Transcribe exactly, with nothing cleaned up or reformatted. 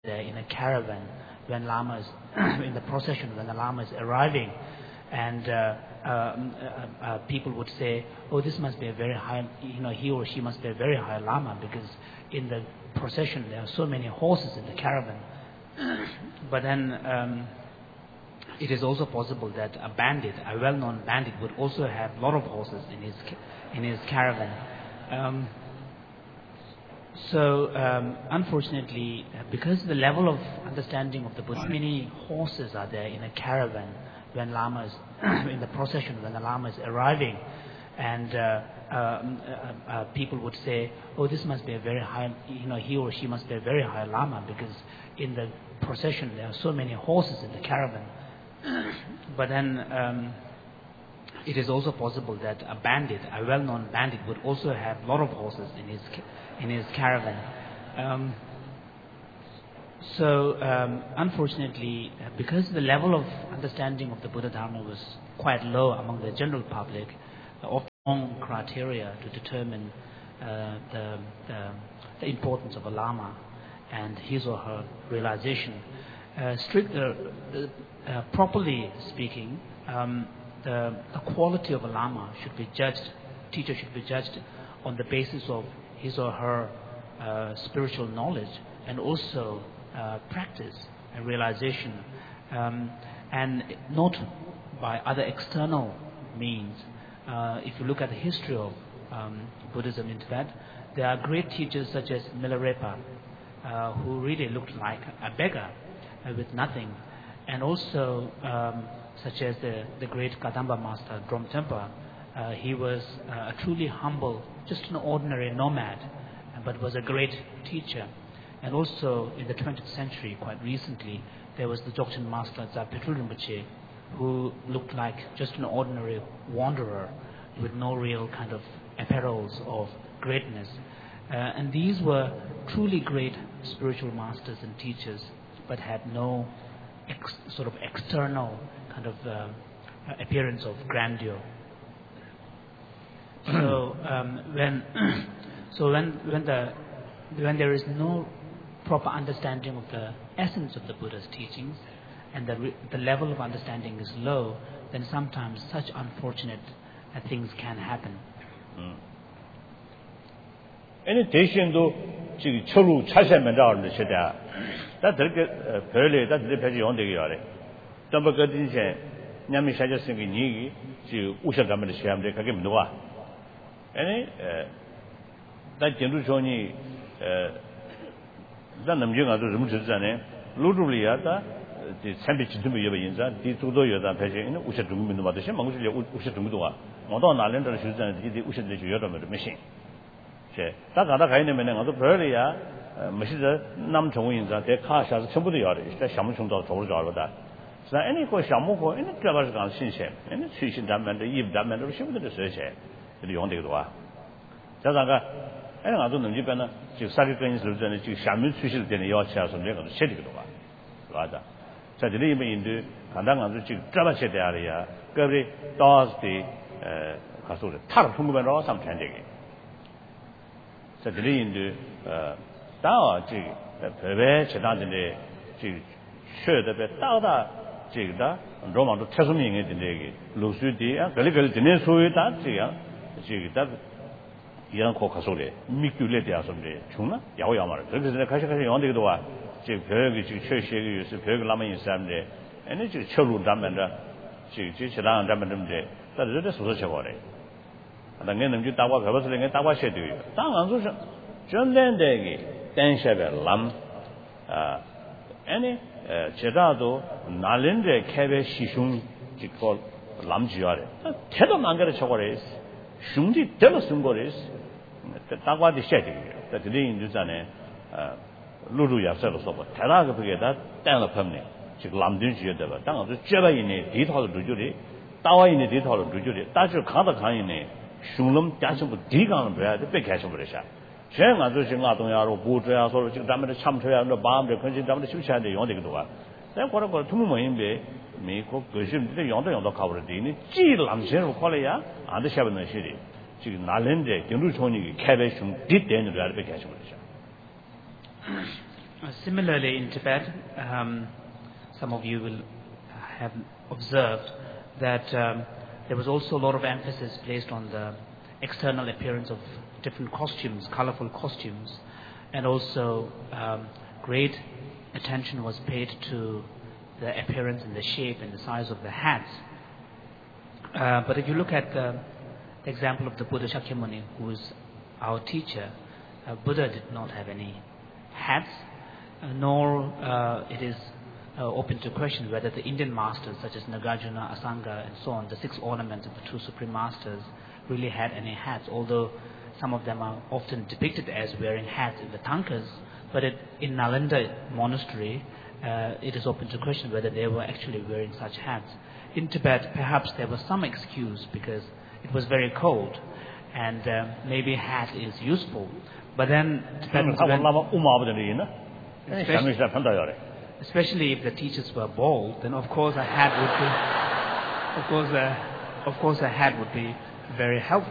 there in a caravan when Lama is in the procession, when the Lama is arriving, and uh, uh, uh, uh, people would say, oh, this must be a very high, you know, he or she must be a very high Lama, because in the procession there are so many horses in the caravan. But then um, it is also possible that a bandit, a well-known bandit, would also have a lot of horses in his in his caravan. Um, so, um, unfortunately, because the level of understanding of the Buddha, many horses are there in a caravan when Lama is in the procession, when the Lama is arriving, and uh, uh, uh, uh, people would say, oh, this must be a very high, you know, he or she must be a very high Lama, because in the procession there are so many horses in the caravan. But then um, it is also possible that a bandit, a well-known bandit, would also have a lot of horses in his in his caravan. Um, so, um, unfortunately, because the level of understanding of the Buddha Dharma was quite low among the general public, of wrong criteria to determine uh, the, the the importance of a Lama and his or her realization. Uh, strict, uh, uh, properly speaking, um, the, the quality of a Lama should be judged, teacher should be judged on the basis of his or her uh, spiritual knowledge and also uh, practice and realization, um, and not by other external means. Uh, if you look at the history of um, Buddhism in Tibet, there are great teachers such as Milarepa, uh, who really looked like a beggar uh, with nothing, and also um, such as the, the great Kadamba master Drom Tempa. Uh, he was uh, a truly humble, just an ordinary nomad, but was a great teacher. And also in the twentieth century, quite recently, there was the Dzogchen master Zapetul Rinpoche, who looked like just an ordinary wanderer with no real kind of apparels of greatness. Uh, and these were truly great spiritual masters and teachers, but had no ex- sort of external kind of uh, appearance of grandeur. So um, when so when when the when there is no proper understanding of the essence of the Buddha's teachings, and the re- the level of understanding is low, then sometimes such unfortunate uh, things can happen. Any 대신도 지금 철로 차세면 나오는 시대야. 다 그렇게 별에 다 그렇게 배지 용되게 하래. 또 그 이제 냠이 사졌으니 니 지금 우셔가면 시험들 가게 못 와. 아니 다 진도 존이 다 남녀가 좀 주잖아요. 루루리야다 이 참비 진tum이 여봐 인자 뒤쪽도 여다 배지 있는 우셔 중민도 받으시 망고실 우셔 중민도 와. 뭐도 나랜들 주잖아요. 이 우셔들 여러면 메신. 제 다가다 가이네면 나도 별이야. 뭐시저 남 정우인자 대카샤서 전부도 여러. 진짜 샤무충도 저로 저러다. 자, any 거 샤무고 any 들어가서 간 신세. any 취신 담면도 입 담면도 신부들 쓰세. 이 용되기도 와. 자자가 애는 아주 능지변은 지금 사기권이 설전에 지금 샤무 취실 되는 여차서 내가 세리기도 와. 맞아. 자, 저리 이면인데 간단 아주 지금 잡아셔야 돼야. 그리 또스디 에 가서 타로 풍부면로 삼천되기. 자, 저리 인데 어 다 지금 배배 제단인데 지금 쉐더베 따다 지금다 로마도 태수민이 된데 루스디 아 걸걸 되는 소유다 지금 지금다 이런 거 가서래 미규래 대해서인데 중나 야오야 말을 그래서 내가 가시 가시 영어되기도 와 지금 벽이 지금 최시의 유스 벽을 남은 인사인데 에너지 지금 철로 담면다 지금 지금 제단 담면데 다들 소소 쳐버려 나는 남주 따와 가버서 내가 따와 셔야 돼요 땅안 소서 전된데기 댄샤벨 람 아, 아니 제다도 날린데 캐베 시슝 짓고 람지야래. 태도 만가를 쳐거래. 슝지 대로 쓴 거래. 따과디 셔야지. 그들이 인주잖아요. 아, 루루 약속을 써봐. 대라가 그게다 땡을 펴네. 지금 람든 지어다 봐. 땅도 쬐바이네. 디토를 누주리. 따와이네 디토를 누주리. 따주 가다 가이네. 슝름 짜증고 디가는 뭐야? 배 개셔 버려셔. 제가 아주 지금 아동야로 보조야 서로 지금 담에 참쳐야 하는 마음을 근심 담에 쉬셔야돼 용되기도 와. 내가 그런 거 두면 뭐인데 미국 그심데 용도 용도 가버리니 지 남신을 콜이야 안 되셔버는 시리. 지금 날랜데 경주 총리가 캐베숑 뒷대는 줄 알고 계셔 버리죠. Uh, similarly, in Tibet, um, some of you will have observed that um, there was also a lot of emphasis placed on the external appearance of different costumes, colorful costumes, and also um, great attention was paid to the appearance and the shape and the size of the hats. Uh, but if you look at the example of the Buddha Shakyamuni, who is our teacher, uh, Buddha did not have any hats, uh, nor uh, it is uh, open to question whether the Indian masters such as Nagarjuna, Asanga and so on, the six ornaments of the two supreme masters, really had any hats, although some of them are often depicted as wearing hats in the tankas, but it, in Nalanda monastery, uh, it is open to question whether they were actually wearing such hats. In Tibet, perhaps there was some excuse because it was very cold, and uh, maybe a hat is useful. But then, Tibetans went, especially, especially if the teachers were bald, then of course a hat would be, of course, a, of course a hat would be very helpful.